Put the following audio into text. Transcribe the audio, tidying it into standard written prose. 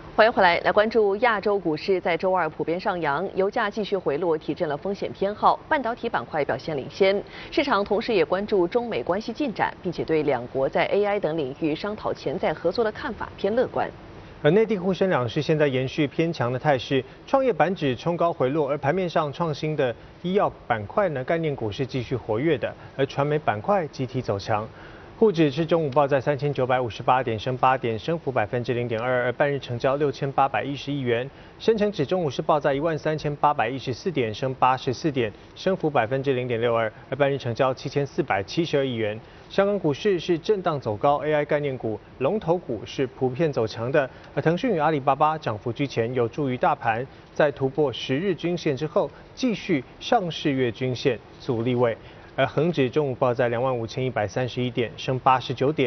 欢迎回来，来关注亚洲股市在周二普遍上扬，油价继续回落，提振了风险偏好，半导体板块表现领先。市场同时也关注中美关系进展，并且对两国在 AI 等领域商讨潜在合作的看法偏乐观。 而内地沪深两市现在延续偏强的态势，创业板指冲高回落，而盘面上创新的医药板块呢，概念股是继续活跃的，而传媒板块集体走强。沪指是中午报在3958点，升8点，升幅0.22%，而半日成交6810亿元。深成指中午是报在13814点，升84点，升幅0.62%，而半日成交7472亿元。香港股市是震荡走高 ，AI 概念股、龙头股是普遍走强的，而腾讯与阿里巴巴涨幅居前，有助于大盘在突破10日均线之后，继续上市月均线阻力位。而恒指中午报在25131点，升89点。